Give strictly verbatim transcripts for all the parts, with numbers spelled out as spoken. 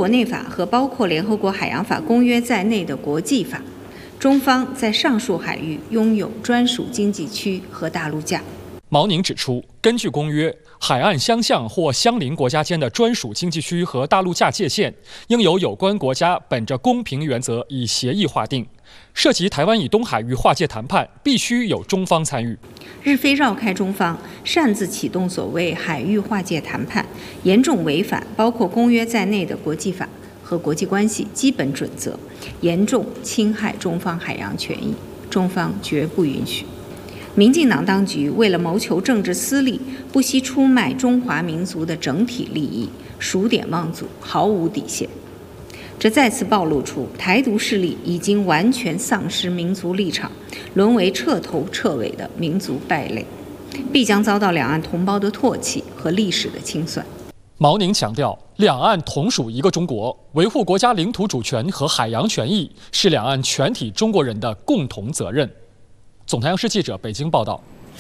国内法和包括联合国海洋法公约在内的国际法，中方在上述海域拥有专属经济区和大陆架。 毛宁指出，根据公约，海岸相向或相邻国家间的专属经济区和大陆架界限，应由有关国家本着公平原则以协议划定。涉及台湾以东海域划界谈判，必须有中方参与。 日非绕开中方，擅自启动所谓海域划界谈判，严重违反包括公约在内的国际法和国际关系基本准则，严重侵害中方海洋权益，中方绝不允许。民进党当局为了谋求政治私利，不惜出卖中华民族的整体利益，数典忘祖，毫无底线。这再次暴露出台独势力已经完全丧失民族立场，沦为彻头彻尾的民族败类，必将遭到两岸同胞的唾弃和历史的清算。 毛宁强调，两岸同属一个中国，维护国家领土主权和海洋权益是两岸全体中国人的共同责任。总台央视记者北京报道。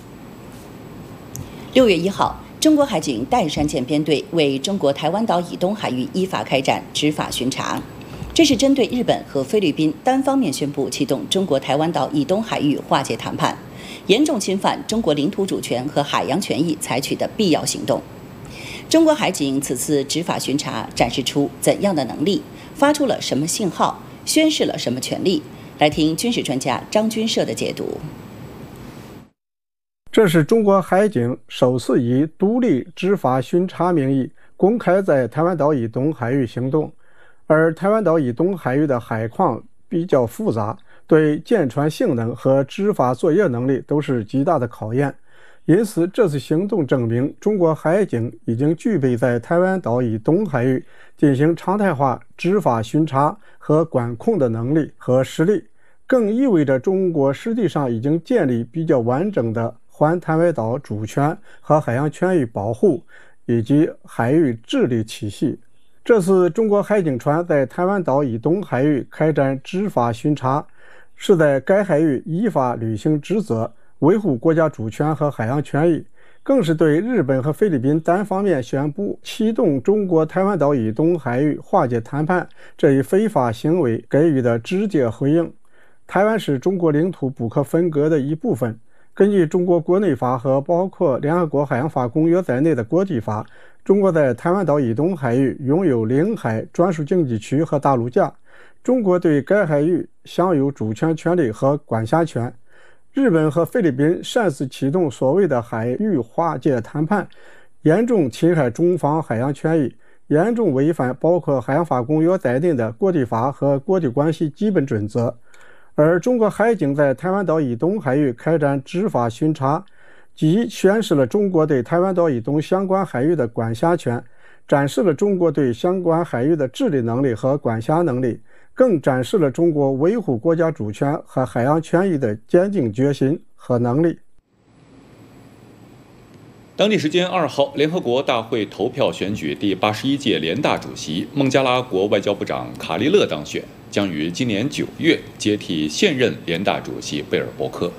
六月一号，中国海警岱山舰编队为中国台湾岛以东海域依法开展执法巡查，这是针对日本和菲律宾单方面宣布启动中国台湾岛以东海域划界谈判，严重侵犯中国领土主权和海洋权益采取的必要行动。中国海警此次执法巡查展示出怎样的能力，发出了什么信号，宣示了什么权利？来听军事专家张军社的解读。 这是中国海警首次以独立执法巡查名义公开在台湾岛以东海域行动，而台湾岛以东海域的海况比较复杂，对舰船性能和执法作业能力都是极大的考验。因此，这次行动证明中国海警已经具备在台湾岛以东海域进行常态化执法巡查和管控的能力和实力，更意味着中国实际上已经建立比较完整的环台湾岛主权和海洋权益保护以及海域治理体系。这次中国海警船在台湾岛以东海域开展执法巡查，是在该海域依法履行职责，维护国家主权和海洋权益，更是对日本和菲律宾单方面宣布启动中国台湾岛以东海域划界谈判这一非法行为给予的直接回应。台湾是中国领土不可分割的一部分，根据中国国内法和包括联合国海洋法公约在内的国际法，中国在台湾岛以东海域拥有领海专属经济区和大陆架，中国对该海域享有主权权利和管辖权。日本和菲律宾擅自启动所谓的海域划界谈判，严重侵害中方海洋权益，严重违反包括海洋法公约在内的国际法和国际关系基本准则。而中国海警在台湾岛以东海域开展执法巡查，即宣示了中国对台湾岛以东相关海域的管辖权，展示了中国对相关海域的治理能力和管辖能力，更展示了中国维护国家主权和海洋权益的坚定决心和能力。 当地时间二号，联合国大会投票选举第八十一届联大主席，孟加拉国外交部长卡利勒当选，将于今年九月接替现任联大主席贝尔伯克。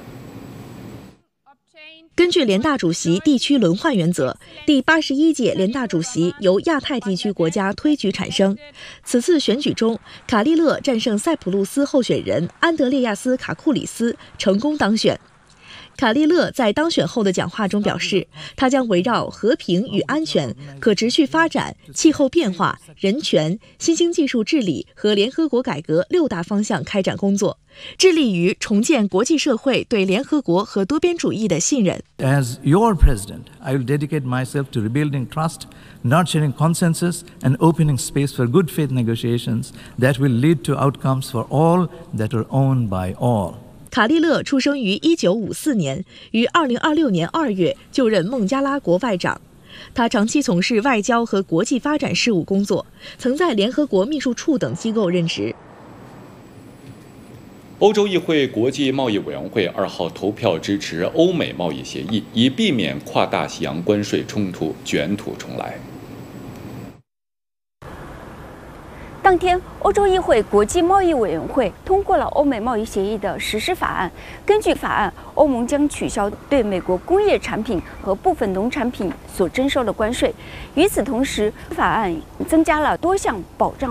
根据联大主席地区轮换原则，第八十一届联大主席由亚太地区国家推举产生。此次选举中，卡利勒战胜塞浦路斯候选人安德烈亚斯·卡库里斯，成功当选。卡利勒在当选后的讲话中表示，他将围绕和平与安全、可持续发展、气候变化、人权、新兴技术治理和联合国改革六大方向开展工作，致力于重建国际社会对联合国和多边主义的信任。 As your president, I will dedicate myself to rebuilding trust, nurturing consensus, and opening space for good faith negotiations that will lead to outcomes for all that are owned by all. 卡利勒出生于一九五四年，于二零二六年二月就任孟加拉国外长。他长期从事外交和国际发展事务工作，曾在联合国秘书处等机构任职。 欧洲议会国际贸易委员会二号投票支持欧美贸易协议，以避免跨大西洋关税冲突卷土重来。 当天，欧洲议会国际贸易委员会通过了欧美贸易协议的实施法案。根据法案，欧盟将取消对美国工业产品和部分农产品所征收的关税。与此同时，法案增加了多项保障